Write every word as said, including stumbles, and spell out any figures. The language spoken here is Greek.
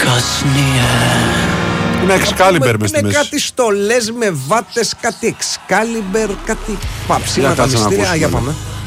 Είναι Excalibur μες στη μέση. Είναι κάτι στολές με βάτες, κάτι Excalibur, κάτι παψίματα, μυστήρια. Για πάμε.